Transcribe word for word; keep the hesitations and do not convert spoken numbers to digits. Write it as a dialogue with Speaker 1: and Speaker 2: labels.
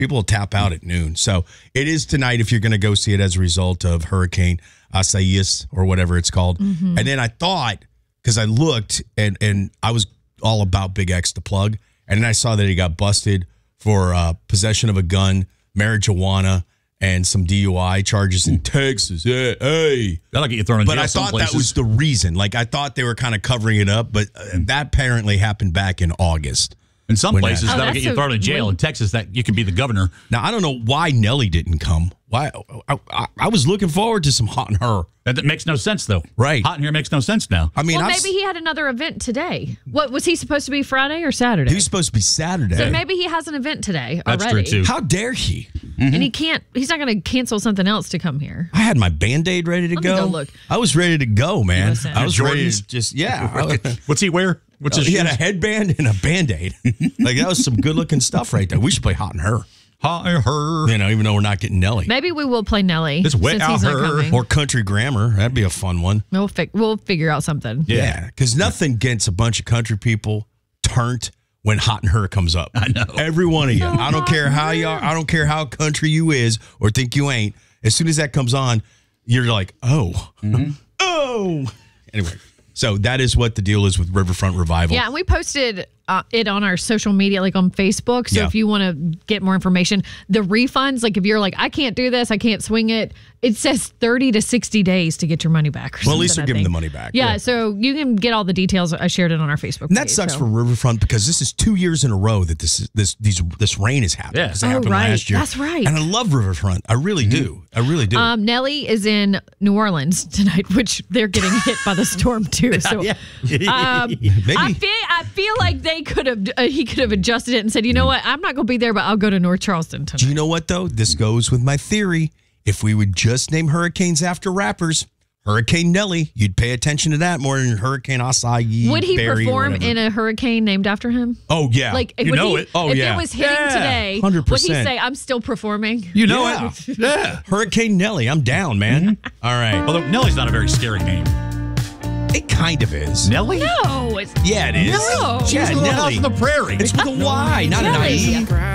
Speaker 1: People will tap out at noon. So it is tonight if you're going to go see it as a result of Hurricane Isaias or whatever it's called. Mm-hmm. And then I thought, because I looked and, and I was all about Big X the Plug, and then I saw that he got busted for uh, possession of a gun, marijuana, and some D U I charges in Texas. Hey, hey.
Speaker 2: That'll get you thrown in jail.
Speaker 1: But I thought
Speaker 2: places.
Speaker 1: that was the reason. Like, I thought they were kind of covering it up, but uh, that apparently happened back in August.
Speaker 2: In some
Speaker 1: When
Speaker 2: places,
Speaker 1: that-
Speaker 2: that'll
Speaker 3: Oh,
Speaker 2: get you
Speaker 3: that's
Speaker 2: thrown
Speaker 3: so
Speaker 2: in jail.
Speaker 3: weird.
Speaker 2: In Texas, that you can be the governor.
Speaker 1: Now, I don't know why Nelly didn't come. Why? I, I, I was looking forward to some Hot and Her.
Speaker 2: That, that makes no sense, though.
Speaker 1: Right.
Speaker 2: Hot in here makes no sense now.
Speaker 1: I mean,
Speaker 3: well,
Speaker 1: I've
Speaker 3: maybe he had another event today. What was he supposed to be, Friday or Saturday?
Speaker 1: He was supposed to be Saturday.
Speaker 3: So maybe he has an event today
Speaker 2: That's
Speaker 3: already.
Speaker 2: true, too.
Speaker 1: How dare he?
Speaker 3: And he can't. He's not going to cancel something else to come here.
Speaker 1: I had my Band-Aid ready to
Speaker 3: Let me
Speaker 1: go.
Speaker 3: go look.
Speaker 1: I was ready to go, man.
Speaker 3: Listen.
Speaker 1: I was
Speaker 2: Your
Speaker 1: ready
Speaker 2: Jordans?
Speaker 1: to just, yeah. I-
Speaker 2: What's he wear? What's his
Speaker 1: he had a
Speaker 2: shoes?
Speaker 1: headband and a Band-Aid. Like, that was some good-looking stuff right there. We should play Hot and Her.
Speaker 2: Hot and her.
Speaker 1: You know, even though we're not getting Nelly.
Speaker 3: Maybe we will play Nelly
Speaker 2: It's wet
Speaker 3: since
Speaker 2: out
Speaker 3: he's not
Speaker 2: her.
Speaker 3: coming.
Speaker 1: Or Country Grammar. That'd be a fun one.
Speaker 3: We'll, fi- we'll figure out something.
Speaker 1: Yeah, because nothing gets a bunch of country people turned when Hot and Her comes up. I
Speaker 2: know.
Speaker 1: Every one of you.
Speaker 3: So
Speaker 1: I don't care
Speaker 3: Hot
Speaker 1: how
Speaker 3: and
Speaker 1: you
Speaker 3: Her.
Speaker 1: are. I don't care how country you is or think you ain't. As soon as that comes on, you're like, oh.
Speaker 2: Mm-hmm.
Speaker 1: Oh. Anyway, so that is what the deal is with Riverfront Revival.
Speaker 3: Yeah, and we posted uh, it on our social media, like on Facebook. So
Speaker 1: Yeah.
Speaker 3: if you want to get more information, the refunds, like if you're like, I can't do this, I can't swing it, it says thirty to sixty days to get your money back. Or
Speaker 1: Well, at least
Speaker 3: something,
Speaker 1: they're
Speaker 3: I
Speaker 1: giving
Speaker 3: think.
Speaker 1: the money back.
Speaker 3: Yeah,
Speaker 1: Yeah.
Speaker 3: so you can get all the details. I shared it on our Facebook
Speaker 1: And that
Speaker 3: page,
Speaker 1: sucks
Speaker 3: so.
Speaker 1: for Riverfront because this is two years in a row that this is, this these this rain has happened.
Speaker 2: Yeah.
Speaker 1: 'Cause it
Speaker 3: Oh,
Speaker 1: happened
Speaker 3: right.
Speaker 1: last year.
Speaker 3: That's right.
Speaker 1: And I love Riverfront. I really do. I really do.
Speaker 3: Um, Nelly is in New Orleans tonight, which they're getting hit by the storm too. So um, I feel I feel like they could have uh, he could have adjusted it and said, you know what, I'm not going to be there, but I'll go to North Charleston tonight.
Speaker 1: Do you know what, though? This goes with my theory. If we would just name hurricanes after rappers, Hurricane Nelly, you'd pay attention to that more than Hurricane Acai.
Speaker 3: Would he
Speaker 1: Barry,
Speaker 3: perform
Speaker 1: whatever.
Speaker 3: in a hurricane named after him?
Speaker 1: Oh, yeah.
Speaker 3: Like,
Speaker 2: You
Speaker 3: would
Speaker 2: know
Speaker 3: he,
Speaker 2: it.
Speaker 1: Oh,
Speaker 3: if
Speaker 1: yeah.
Speaker 3: it was hitting
Speaker 1: Yeah,
Speaker 3: today,
Speaker 1: one hundred
Speaker 3: would he
Speaker 1: percent.
Speaker 3: say, I'm still performing?
Speaker 2: You know
Speaker 1: Yeah.
Speaker 2: it. Yeah.
Speaker 1: Hurricane Nelly. I'm down, man. All right.
Speaker 2: Although Nelly's not a very scary name.
Speaker 1: It kind of is.
Speaker 2: Nelly?
Speaker 3: No, it's
Speaker 1: Yeah, it is.
Speaker 3: No.
Speaker 1: Yeah,
Speaker 2: She's a little house
Speaker 1: Nelly.
Speaker 2: on the prairie.
Speaker 1: It's with a Y, not an I E.
Speaker 3: Nelly.